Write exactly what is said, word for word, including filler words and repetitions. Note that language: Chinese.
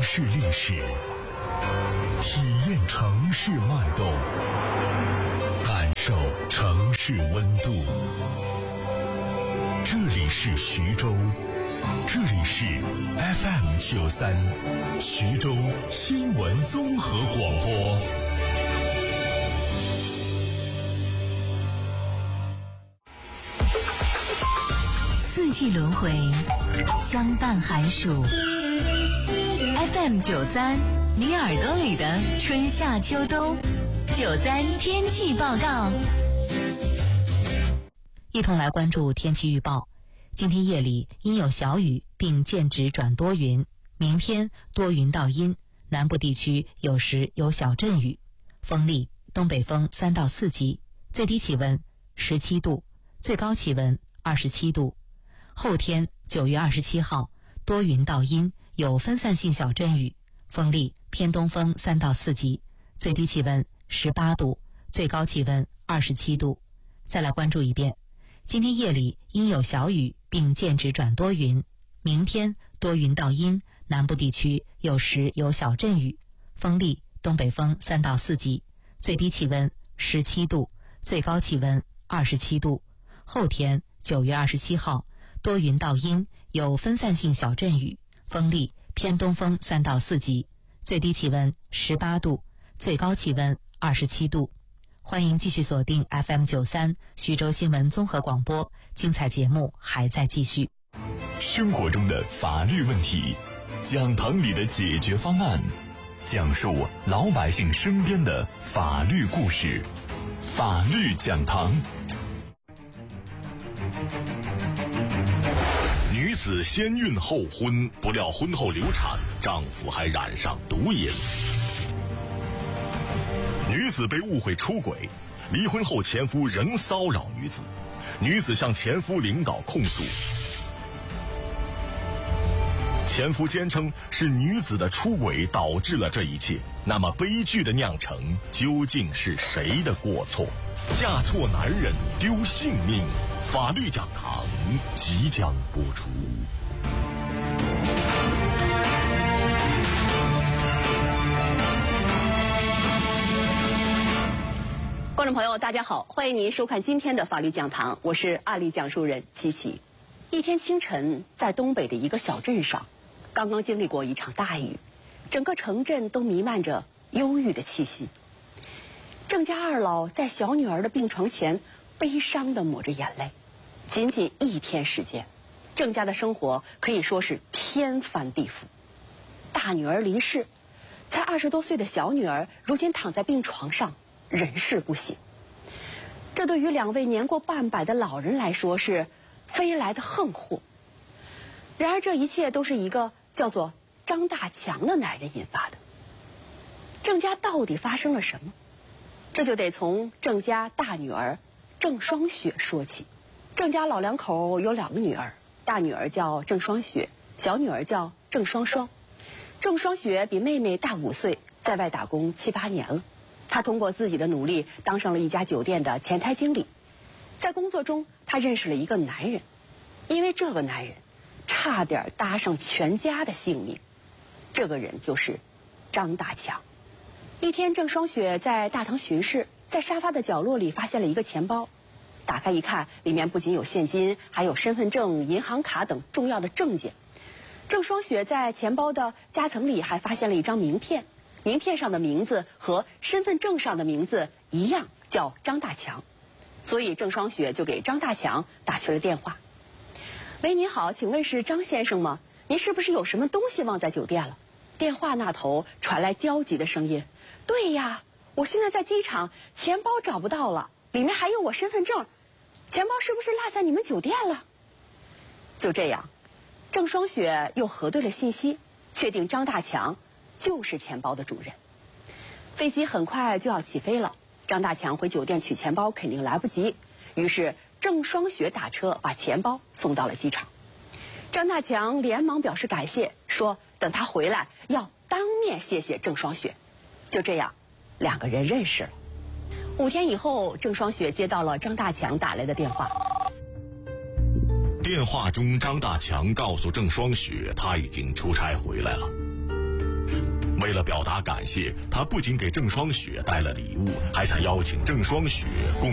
市历史，体验城市脉动，感受城市温度。这里是徐州，这里是 F M 九三，徐州新闻综合广播。 四季轮回，相伴寒暑。F M 九三，你耳朵里的春夏秋冬。九三天气报告，一同来关注天气预报。今天夜里阴有小雨，并间止转多云。明天多云到阴，南部地区有时有小阵雨。风力东北风三到四级，最低气温十七度，最高气温二十七度。后天九月二十七号，多云到阴，有分散性小阵雨，风力偏东风三到四级，最低气温十八度，最高气温二十七度。再来关注一遍，今天夜里阴有小雨，并间止转多云。明天多云到阴，南部地区有时有小阵雨，风力东北风三到四级，最低气温十七度，最高气温二十七度。后天九月二十七号，多云到阴，有分散性小阵雨，风力偏东风三到四级，最低气温十八度，最高气温二十七度。欢迎继续锁定 F M 九三徐州新闻综合广播，精彩节目还在继续。 生活中的法律问题，讲堂里的解决方案，讲述老百姓身边的法律故事，法律讲堂。女子先孕后婚，不料婚后流产，丈夫还染上毒瘾。女子被误会出轨，离婚后前夫仍骚扰女子，女子向前夫领导控诉，前夫坚称是女子的出轨导致了这一切。那么悲剧的酿成究竟是谁的过错？嫁错男人丢性命，法律讲堂即将播出。 观众朋友大家好，欢迎您收看今天的法律讲堂，我是案例讲述人琪琪。一天清晨，在东北的一个小镇上，刚刚经历过一场大雨，整个城镇都弥漫着忧郁的气息。郑家二老在小女儿的病床前悲伤地抹着眼泪。仅仅一天时间，郑家的生活可以说是天翻地覆。大女儿离世，才二十多岁的小女儿如今躺在病床上人事不省。这对于两位年过半百的老人来说是飞来的横祸。然而这一切都是一个叫做张大强的男人引发的。郑家到底发生了什么？这就得从郑家大女儿郑双雪说起。郑家老两口有两个女儿，大女儿叫郑双雪，小女儿叫郑双双。郑双雪比妹妹大五岁，在外打工七八年了。她通过自己的努力当上了一家酒店的前台经理。在工作中，她认识了一个男人，因为这个男人差点搭上全家的性命。这个人就是张大强。一天，郑双雪在大堂巡视，在沙发的角落里发现了一个钱包。打开一看，里面不仅有现金，还有身份证、银行卡等重要的证件。郑双雪在钱包的夹层里还发现了一张名片，名片上的名字和身份证上的名字一样，叫张大强。所以郑双雪就给张大强打去了电话。喂，您好，请问是张先生吗？您是不是有什么东西忘在酒店了？电话那头传来焦急的声音。对呀，我现在在机场，钱包找不到了，里面还有我身份证，钱包是不是落在你们酒店了？就这样，郑双雪又核对了信息，确定张大强就是钱包的主人。飞机很快就要起飞了，张大强回酒店取钱包肯定来不及，于是郑双雪打车把钱包送到了机场。张大强连忙表示感谢，说等他回来要当面谢谢郑双雪。就这样，两个人认识了。五天以后，郑双雪接到了张大强打来的电话。 电话中，张大强告诉郑双雪，他已经出差回来了。 了表达感谢，他不仅给郑双雪带了礼物，还想邀请郑双雪共